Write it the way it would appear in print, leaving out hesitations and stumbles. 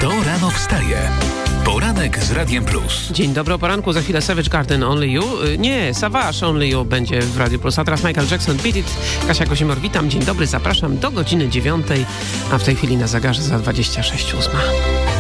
Kto rano wstaje? Poranek z Radiem Plus. Dzień dobry, o poranku, za chwilę Savage Garden Only You. Nie, Savage Only You będzie w Radiu Plus. A teraz Michael Jackson, Beat It. Kasia Kosiemor, witam, dzień dobry, zapraszam do godziny 9, a w tej chwili na zegarze za 26:08.